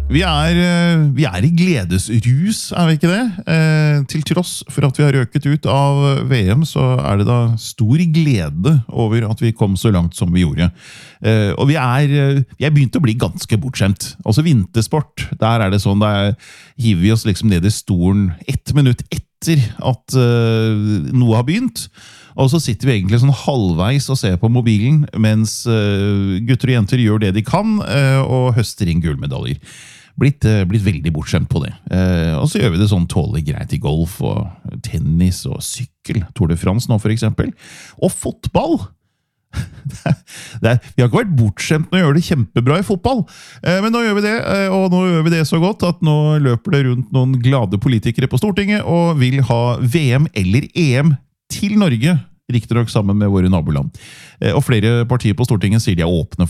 Vi er i gledesrus, vi ikke det? Til tross for at vi har røket ut av VM, så det da stor glede over at vi kom så langt som vi gjorde. Og vi begynt å bli ganske bortskjemt. Altså vintersport, der det sånn, der hiver vi oss liksom ned i stolen 1 minutt etter at noe har begynt. Og så sitter vi egentlig sånn halvveis og ser på mobilen, mens gutter og jenter gjør det de kan, og høster inn gullmedaljer. Blitt veldig bortskjemt på det. Og så gjør vi det sånn tålig greit i golf og tennis og sykkel, Tour de France nå for eksempel. Og fotball! Vi har ikke vært bortskjemt med å gjøre det kjempebra i fotball, men nå gjør vi det, og nå gjør vi det så godt at nå løper det rundt noen glade politikere på Stortinget og vil ha VM eller EM til Norge, riktignok sammen med våre naboland. Og flere partier på Stortinget sier de åpne